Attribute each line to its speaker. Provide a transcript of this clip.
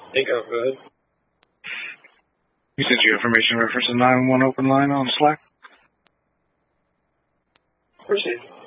Speaker 1: There you go. Go ahead.
Speaker 2: You sent your information reference to 911 open line on Slack?
Speaker 1: Proceed.